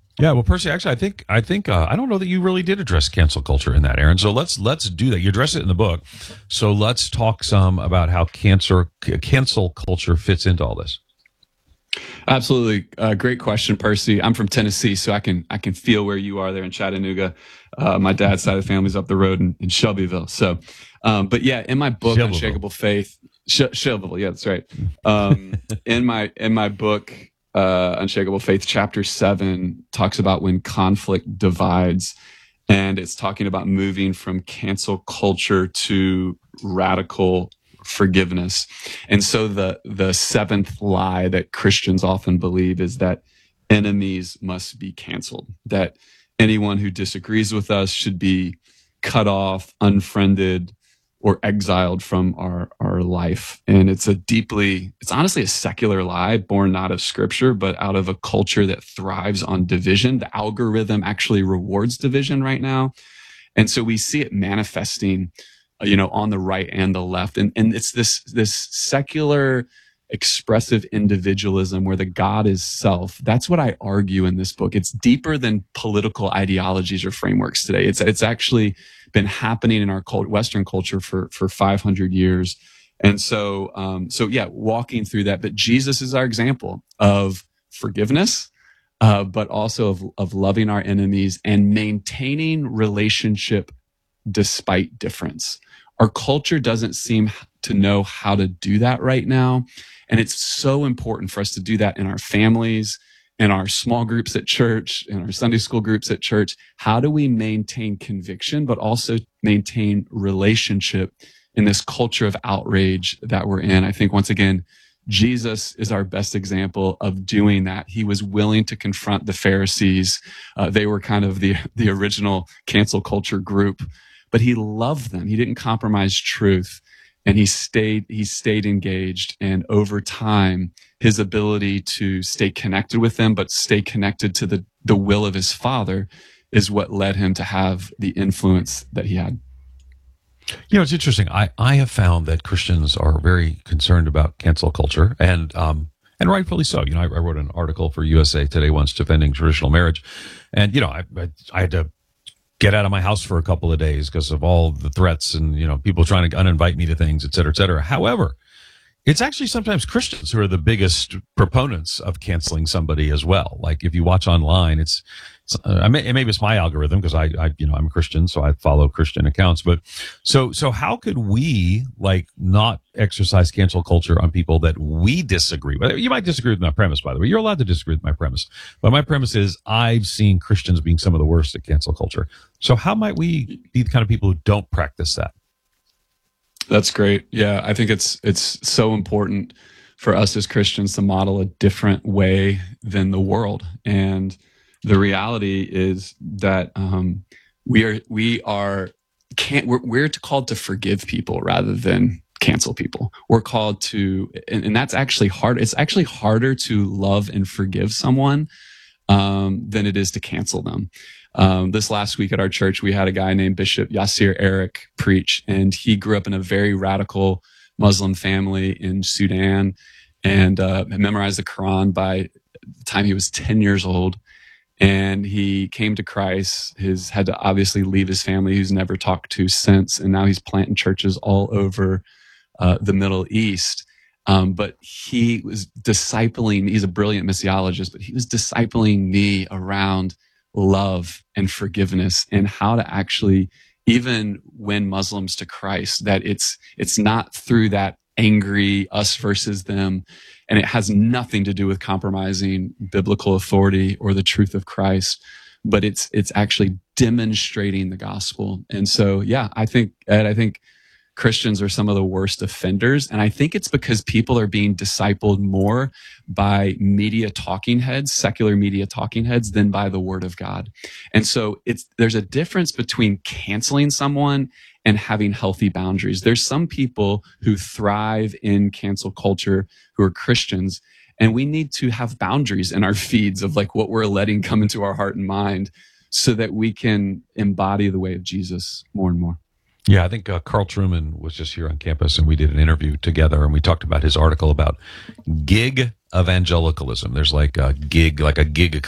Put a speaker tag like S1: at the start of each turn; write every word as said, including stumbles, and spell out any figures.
S1: Yeah, well, Percy, actually, I think I think uh, I don't know that you really did address cancel culture in that, Aaron. So let's let's do that. You address it in the book. So let's talk some about how cancer cancel culture fits into all this.
S2: Absolutely, uh, great question, Percy. I'm from Tennessee, so I can I can feel where you are there in Chattanooga. Uh, my dad's side of the family's up the road in, in Shelbyville. So, um, but yeah, in my book,
S1: Shelbyville.
S2: Unshakable Faith, Sh- Shelbyville, yeah, that's right. Um, in my in my book, uh, Unshakable Faith, chapter seven talks about when conflict divides, and it's talking about moving from cancel culture to radical forgiveness. And so the the seventh lie that Christians often believe is that enemies must be canceled, that anyone who disagrees with us should be cut off, unfriended, or exiled from our, our life. And it's a deeply, it's honestly a secular lie born not of scripture, but out of a culture that thrives on division. The algorithm actually rewards division right now. And so we see it manifesting, you know, on the right and the left. And, and it's this, this secular expressive individualism where the God is self. That's what I argue in this book. It's deeper than political ideologies or frameworks today. It's, it's actually been happening in our cult, Western culture for, for five hundred years. And so, um, so yeah, walking through that, but Jesus is our example of forgiveness, uh, but also of, of loving our enemies and maintaining relationship despite difference. Our culture doesn't seem to know how to do that right now. And it's so important for us to do that in our families, in our small groups at church, in our Sunday school groups at church. How do we maintain conviction, but also maintain relationship in this culture of outrage that we're in? I think once again, Jesus is our best example of doing that. He was willing to confront the Pharisees. Uh, they were kind of the, the original cancel culture group, but he loved them. He didn't compromise truth. And he stayed, he stayed engaged. And over time, his ability to stay connected with them, but stay connected to the, the will of his Father is what led him to have the influence that he had.
S1: You know, it's interesting. I, I have found that Christians are very concerned about cancel culture, and um, and rightfully so. You know, I, I wrote an article for U S A Today once defending traditional marriage, and you know, I I, I had to get out of my house for a couple of days because of all the threats and, you know, people trying to uninvite me to things, et cetera, et cetera. However, it's actually sometimes Christians who are the biggest proponents of canceling somebody as well. Like if you watch online, it's, it's uh, I may, maybe it's my algorithm because I, I, you know, I'm a Christian, so I follow Christian accounts. But so, so how could we like not exercise cancel culture on people that we disagree with? You might disagree with my premise, by the way. You're allowed to disagree with my premise, but my premise is I've seen Christians being some of the worst at cancel culture. So how might we be the kind of people who don't practice that?
S2: That's great. Yeah, I think it's it's so important for us as Christians to model a different way than the world. And the reality is that um, we are we are can't we're, we're called to forgive people rather than cancel people. We're called to, and, and that's actually hard. It's actually harder to love and forgive someone um, than it is to cancel them. Um, this last week at our church, we had a guy named Bishop Yasser Eric preach, and he grew up in a very radical Muslim family in Sudan and uh, memorized the Quran by the time he was ten years old. And he came to Christ, his had to obviously leave his family, who's never talked to since, and now he's planting churches all over uh, the Middle East. Um, but he was discipling, he's a brilliant missiologist, but he was discipling me around love and forgiveness and how to actually even win Muslims to Christ, that it's it's not through that angry us versus them, and it has nothing to do with compromising biblical authority or the truth of Christ, but it's it's actually demonstrating the gospel. And so yeah, I think Ed, I think Christians are some of the worst offenders. And I think it's because people are being discipled more by media talking heads, secular media talking heads, than by the word of God. And so it's, there's a difference between canceling someone and having healthy boundaries. There's some people who thrive in cancel culture who are Christians, and we need to have boundaries in our feeds of like what we're letting come into our heart and mind so that we can embody the way of Jesus more and more.
S1: Yeah, I think uh, Carl Trueman was just here on campus, and we did an interview together, and we talked about his article about gig evangelicalism. There's like a gig, like a gig